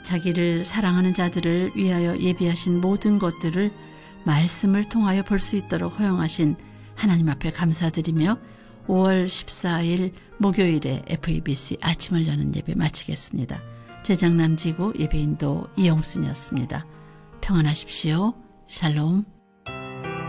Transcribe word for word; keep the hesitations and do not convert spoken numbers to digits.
자기를 사랑하는 자들을 위하여 예비하신 모든 것들을 말씀을 통하여 볼 수 있도록 허용하신 하나님 앞에 감사드리며 오월 십사일 목요일에 에프이비씨 아침을 여는 예배 마치겠습니다. 제작 남지구 예배인도 이영순이었습니다. 평안하십시오. 샬롬.